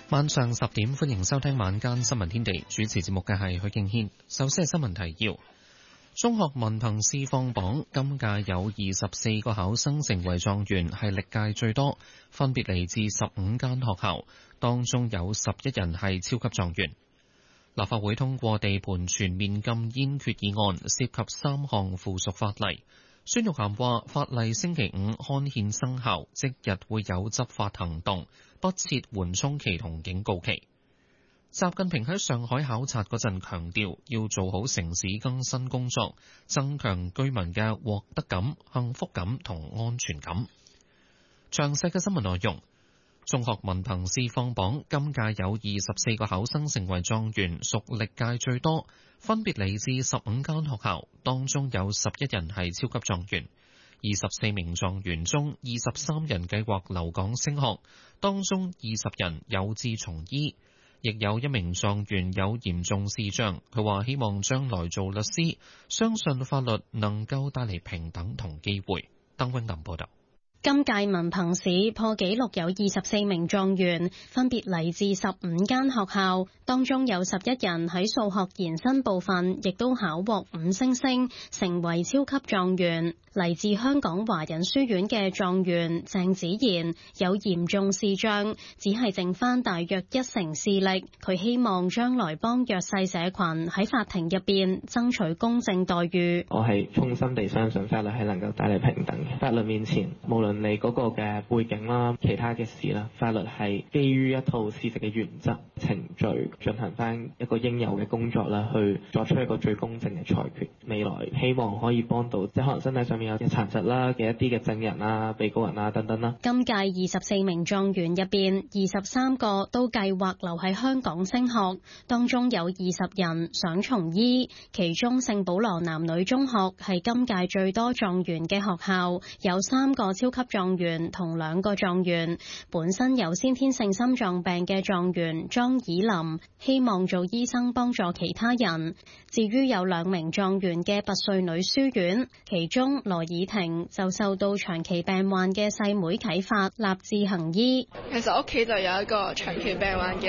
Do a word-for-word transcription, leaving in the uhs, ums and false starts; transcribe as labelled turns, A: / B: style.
A: 晚上十點，歡迎收聽晚間新聞天地。主持節目嘅係許敬軒。首先係新聞提要：中學文憑試放榜，今屆有二十四個考生成為狀元，係歷屆最多，分別嚟自十五間學校，當中有十一人係超級狀元。立法會通過地盤全面禁煙決議案，涉及三項附屬法例。孫玉菡話：法例星期五刊憲生效，即日會有執法行動，不設緩衝期同警告期。習近平喺上海考察嗰陣強調，要做好城市更新工作，增強居民嘅獲得感、幸福感同安全感。詳細嘅新聞內容。中學文憑試放榜，今屆有二十四個考生成為狀元，屬歷屆最多，分別嚟自十五間學校，當中有十一人係超級狀元。二十四名狀元中，二十三人計劃留港升學，當中二十人有志從醫，亦有一名狀元有嚴重視障。佢話希望將來做律師，相信法律能夠帶嚟平等同機會。鄧永林報道。
B: 今屆文憑試破紀錄有二十四名狀元，分別嚟自十五間學校，當中有十一人喺數學延伸部分亦都考獲五星星，成為超級狀元。嚟自香港華人書院嘅狀元鄭子賢有嚴重視障，只係剩翻大約一成視力。佢希望將來幫弱勢社群喺法庭入邊爭取公正待遇。
C: 我係衷心地相信法律係能夠帶嚟平等嘅。法律面前，無論你嗰個嘅背景啦、其他嘅事啦，法律係基於一套事實嘅原則、程序進行翻一個應有嘅工作啦，去作出一個最公正嘅裁決。未來希望可以幫到即係可能身體上面有啲殘疾啦嘅一啲嘅證人啊、被告人啊等等啦。
B: 今屆二十四名狀元入邊，二十三個都計劃留喺香港升學，當中有二十人想從醫。其中聖保羅男女中學係今屆最多狀元嘅學校，有三個超級狀元同兩個狀元。本身有先天性心臟病嘅狀元莊以林，希望做醫生幫助其他人。至於有兩名狀元嘅拔萃女書院，其中羅以婷就受到長期病患嘅細妹啟發，立志行醫。
D: 其實屋企就有一個長期病患嘅